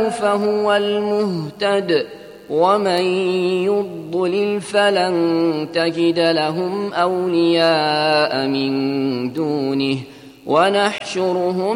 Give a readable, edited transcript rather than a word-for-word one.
فهو المهتد ومن يضلل فلن تجد لهم أولياء من دونه ونحشرهم